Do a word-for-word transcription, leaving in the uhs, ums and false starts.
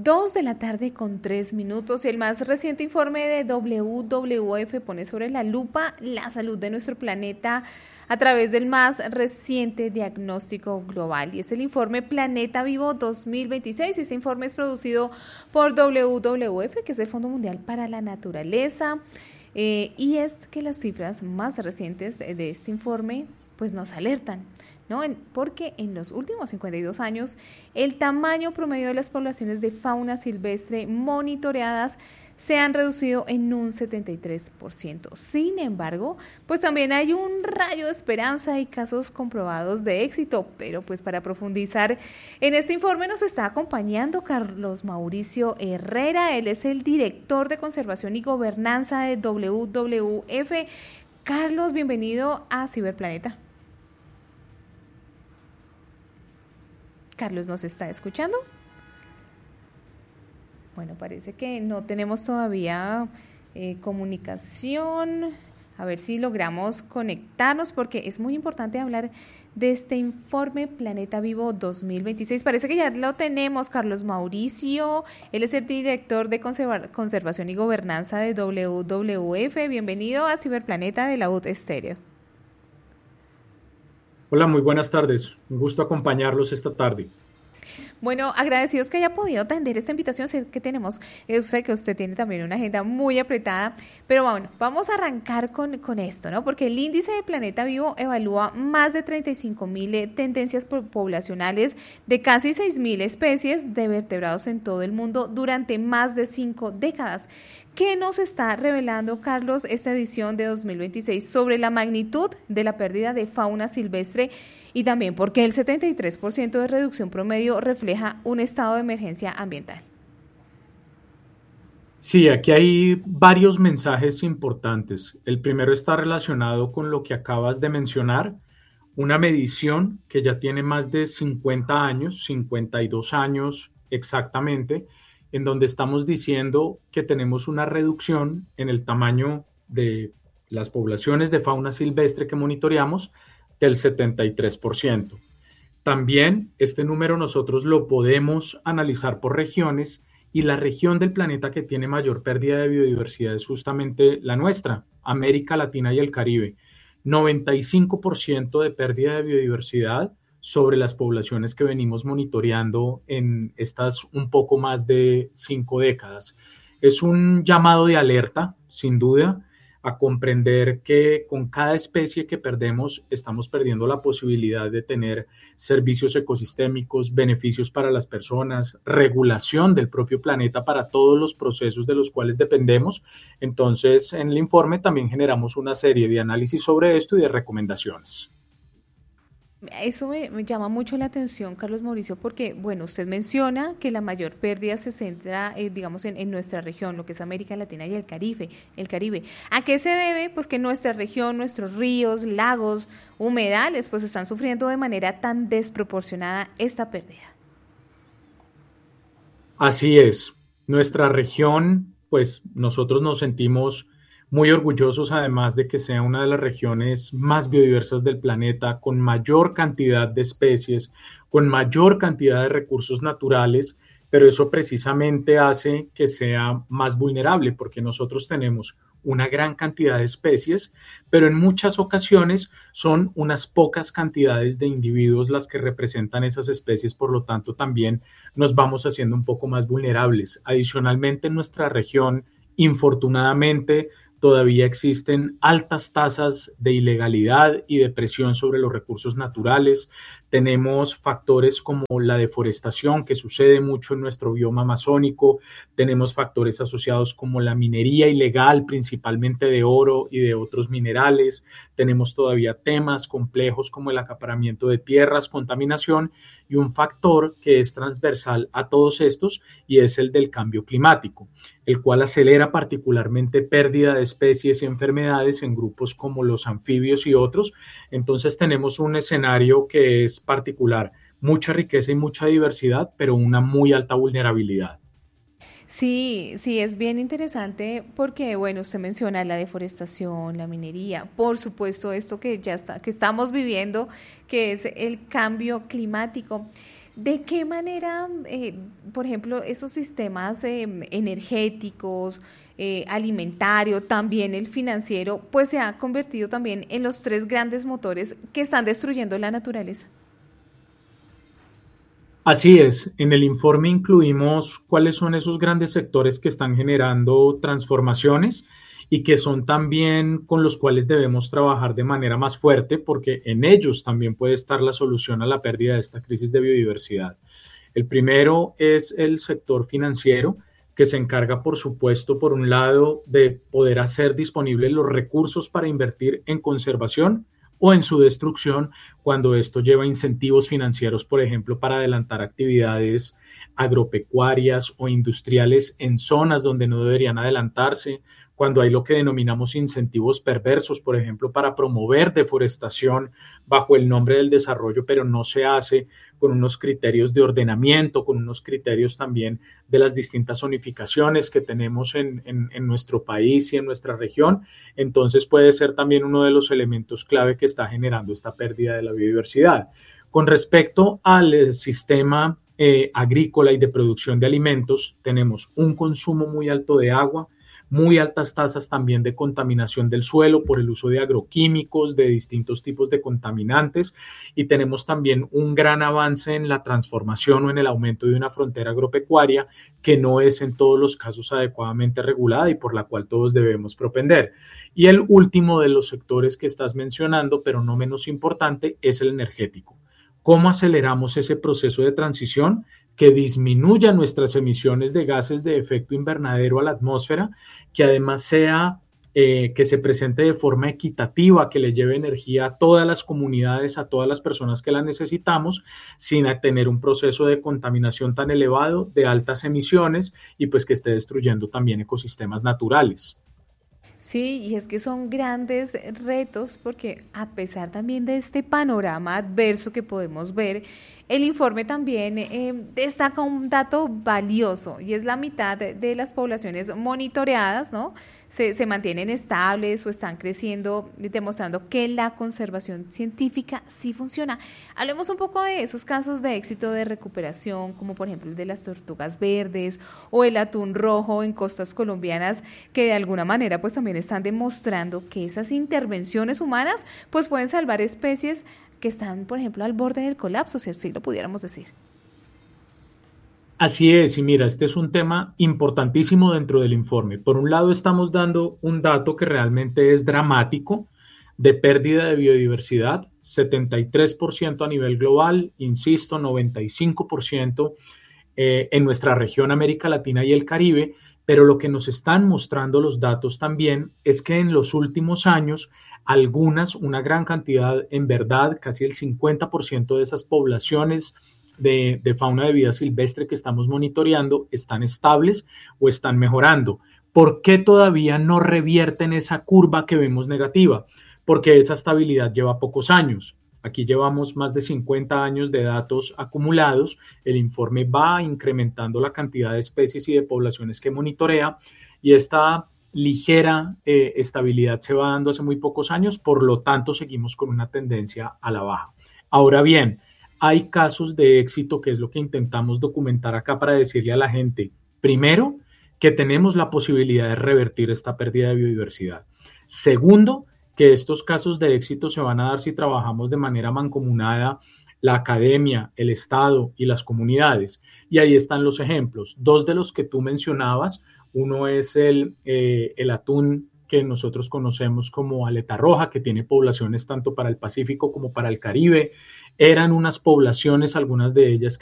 Dos de la tarde con tres minutos. El más reciente informe de W W F pone sobre la lupa la salud de nuestro planeta a través del más reciente diagnóstico global. Y es el informe Planeta Vivo dos mil veintiséis. Este informe es producido por W W F, que es el Fondo Mundial para la Naturaleza. Eh, y es que las cifras más recientes de este informe pues nos alertan, ¿no? En, porque en los últimos cincuenta y dos años el tamaño promedio de las poblaciones de fauna silvestre monitoreadas se han reducido en un setenta y tres por ciento. Sin embargo, pues también hay un rayo de esperanza y casos comprobados de éxito, pero pues para profundizar en este informe nos está acompañando Carlos Mauricio Herrera. Él es el director de Conservación y Gobernanza de W W F. Carlos, bienvenido a Ciberplaneta. Carlos, ¿nos está escuchando? Bueno, parece que no tenemos todavía eh, comunicación. A ver si logramos conectarnos, porque es muy importante hablar de este informe Planeta Vivo dos mil veintiséis. Parece que ya lo tenemos, Carlos Mauricio. Él es el director de Conserva- Conservación y Gobernanza de W W F. Bienvenido a Ciberplaneta de la U T Estéreo. Hola, muy buenas tardes. Un gusto acompañarlos esta tarde. Bueno, agradecidos que haya podido atender esta invitación. Sé que tenemos, yo sé que usted tiene también una agenda muy apretada, pero bueno, vamos a arrancar con, con esto, ¿no? Porque el índice de Planeta Vivo evalúa más de treinta y cinco mil eh, tendencias poblacionales de casi seis mil especies de vertebrados en todo el mundo durante más de cinco décadas. ¿Qué nos está revelando, Carlos, esta edición de dos mil veintiséis sobre la magnitud de la pérdida de fauna silvestre y también por qué el setenta y tres por ciento de reducción promedio refleja un estado de emergencia ambiental? Sí, aquí hay varios mensajes importantes. El primero está relacionado con lo que acabas de mencionar, una medición que ya tiene más de cincuenta años, cincuenta y dos años exactamente, en donde estamos diciendo que tenemos una reducción en el tamaño de las poblaciones de fauna silvestre que monitoreamos del setenta y tres por ciento. También este número nosotros lo podemos analizar por regiones y la región del planeta que tiene mayor pérdida de biodiversidad es justamente la nuestra, América Latina y el Caribe. noventa y cinco por ciento de pérdida de biodiversidad sobre las poblaciones que venimos monitoreando en estas un poco más de cinco décadas. Es un llamado de alerta, sin duda, a comprender que con cada especie que perdemos estamos perdiendo la posibilidad de tener servicios ecosistémicos, beneficios para las personas, regulación del propio planeta para todos los procesos de los cuales dependemos. Entonces, en el informe también generamos una serie de análisis sobre esto y de recomendaciones. Eso me, me llama mucho la atención, Carlos Mauricio, porque, bueno, usted menciona que la mayor pérdida se centra, eh, digamos, en, en nuestra región, lo que es América Latina y el Caribe, el Caribe. ¿A qué se debe? Pues que nuestra región, nuestros ríos, lagos, humedales, pues están sufriendo de manera tan desproporcionada esta pérdida. Así es. Nuestra región, pues nosotros nos sentimos muy orgullosos, además de que sea una de las regiones más biodiversas del planeta, con mayor cantidad de especies, con mayor cantidad de recursos naturales, pero eso precisamente hace que sea más vulnerable, porque nosotros tenemos una gran cantidad de especies, pero en muchas ocasiones son unas pocas cantidades de individuos las que representan esas especies, por lo tanto también nos vamos haciendo un poco más vulnerables. Adicionalmente, en nuestra región, infortunadamente, todavía existen altas tasas de ilegalidad y de presión sobre los recursos naturales. Tenemos factores como la deforestación, que sucede mucho en nuestro bioma amazónico. Tenemos factores asociados como la minería ilegal, principalmente de oro y de otros minerales. Tenemos todavía temas complejos como el acaparamiento de tierras, contaminación y un factor que es transversal a todos estos y es el del cambio climático, el cual acelera particularmente pérdida de especies y enfermedades en grupos como los anfibios y otros. Entonces tenemos un escenario que es particular, mucha riqueza y mucha diversidad, pero una muy alta vulnerabilidad. Sí, sí, es bien interesante porque, bueno, usted menciona la deforestación, la minería, por supuesto esto que ya está, que estamos viviendo, que es el cambio climático. ¿De qué manera, eh, por ejemplo, esos sistemas eh, energéticos, eh, alimentario, también el financiero, pues se ha convertido también en los tres grandes motores que están destruyendo la naturaleza? Así es, en el informe incluimos cuáles son esos grandes sectores que están generando transformaciones y que son también con los cuales debemos trabajar de manera más fuerte porque en ellos también puede estar la solución a la pérdida de esta crisis de biodiversidad. El primero es el sector financiero, que se encarga, por supuesto, por un lado, de poder hacer disponibles los recursos para invertir en conservación o en su destrucción cuando esto lleva incentivos financieros, por ejemplo, para adelantar actividades agropecuarias o industriales en zonas donde no deberían adelantarse, cuando hay lo que denominamos incentivos perversos, por ejemplo, para promover deforestación bajo el nombre del desarrollo, pero no se hace con unos criterios de ordenamiento, con unos criterios también de las distintas zonificaciones que tenemos en, en, en nuestro país y en nuestra región. Entonces puede ser también uno de los elementos clave que está generando esta pérdida de la biodiversidad. Con respecto al sistema eh, agrícola y de producción de alimentos, tenemos un consumo muy alto de agua, muy altas tasas también de contaminación del suelo por el uso de agroquímicos, de distintos tipos de contaminantes, y tenemos también un gran avance en la transformación o en el aumento de una frontera agropecuaria que no es en todos los casos adecuadamente regulada y por la cual todos debemos propender. Y el último de los sectores que estás mencionando, pero no menos importante, es el energético. ¿Cómo aceleramos ese proceso de transición que disminuya nuestras emisiones de gases de efecto invernadero a la atmósfera, que además sea, eh, que se presente de forma equitativa, que le lleve energía a todas las comunidades, a todas las personas que la necesitamos, sin tener un proceso de contaminación tan elevado, de altas emisiones y pues que esté destruyendo también ecosistemas naturales? Sí, y es que son grandes retos porque a pesar también de este panorama adverso que podemos ver, el informe también eh, destaca un dato valioso y es la mitad de, de las poblaciones monitoreadas, ¿no? Se, se mantienen estables o están creciendo, demostrando que la conservación científica sí funciona. Hablemos un poco de esos casos de éxito de recuperación, como por ejemplo el de las tortugas verdes o el atún rojo en costas colombianas, que de alguna manera pues también están demostrando que esas intervenciones humanas pues pueden salvar especies que están, por ejemplo, al borde del colapso, si así lo pudiéramos decir. Así es, y mira, este es un tema importantísimo dentro del informe. Por un lado, estamos dando un dato que realmente es dramático de pérdida de biodiversidad, setenta y tres por ciento a nivel global, insisto, noventa y cinco por ciento eh, en nuestra región América Latina y el Caribe, pero lo que nos están mostrando los datos también es que en los últimos años algunas, una gran cantidad, en verdad, casi el cincuenta por ciento de esas poblaciones de, de fauna de vida silvestre que estamos monitoreando están estables o están mejorando. ¿Por qué todavía no revierten esa curva que vemos negativa? Porque esa estabilidad lleva pocos años. Aquí llevamos más de cincuenta años de datos acumulados. El informe va incrementando la cantidad de especies y de poblaciones que monitorea y esta ligera eh, estabilidad se va dando hace muy pocos años, por lo tanto seguimos con una tendencia a la baja. Ahora bien, hay casos de éxito que es lo que intentamos documentar acá para decirle a la gente, primero, que tenemos la posibilidad de revertir esta pérdida de biodiversidad. Segundo, que estos casos de éxito se van a dar si trabajamos de manera mancomunada la academia, el Estado y las comunidades. Y ahí están los ejemplos. Dos de los que tú mencionabas, uno es el, eh, el atún que nosotros conocemos como aleta roja, que tiene poblaciones tanto para el Pacífico como para el Caribe. Eran unas poblaciones, algunas de ellas que